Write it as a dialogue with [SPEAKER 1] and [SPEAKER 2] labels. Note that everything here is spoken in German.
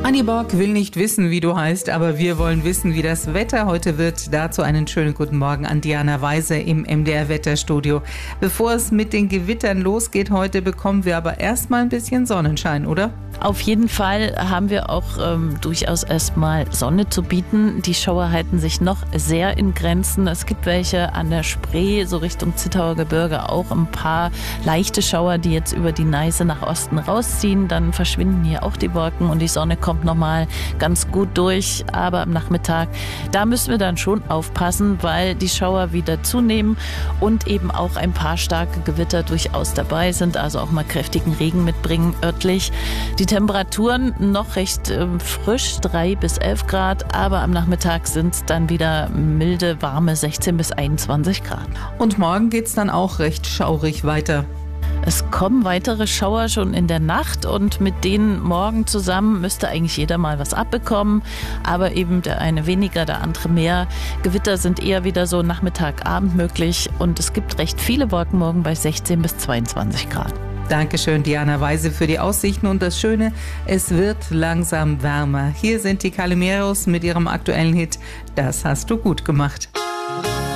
[SPEAKER 1] Annie Borg will nicht wissen, wie du heißt, aber wir wollen wissen, wie das Wetter heute wird. Dazu einen schönen guten Morgen an Diana Weise im MDR-Wetterstudio. Bevor es mit den Gewittern losgeht heute, bekommen wir aber erstmal ein bisschen Sonnenschein, oder?
[SPEAKER 2] Auf jeden Fall haben wir auch durchaus erstmal Sonne zu bieten. Die Schauer halten sich noch sehr in Grenzen. Es gibt welche an der Spree, so Richtung Zittauer Gebirge, auch ein paar leichte Schauer, die jetzt über die Neiße nach Osten rausziehen. Dann verschwinden hier auch die Wolken und die Sonne kommt nochmal ganz gut durch. Aber am Nachmittag, da müssen wir dann schon aufpassen, weil die Schauer wieder zunehmen und eben auch ein paar starke Gewitter durchaus dabei sind, also auch mal kräftigen Regen mitbringen örtlich. Die Temperaturen noch recht frisch, 3 bis 11 Grad, aber am Nachmittag sind es dann wieder milde, warme 16 bis 21 Grad.
[SPEAKER 1] Und morgen geht es dann auch recht schaurig weiter.
[SPEAKER 2] Es kommen weitere Schauer schon in der Nacht und mit denen morgen zusammen müsste eigentlich jeder mal was abbekommen, aber eben der eine weniger, der andere mehr. Gewitter sind eher wieder so Nachmittag, Abend möglich und es gibt recht viele Wolken morgen bei 16 bis 22 Grad.
[SPEAKER 1] Dankeschön, Diana Weise, für die Aussichten und das Schöne, es wird langsam wärmer. Hier sind die Calimeros mit ihrem aktuellen Hit, Das hast du gut gemacht.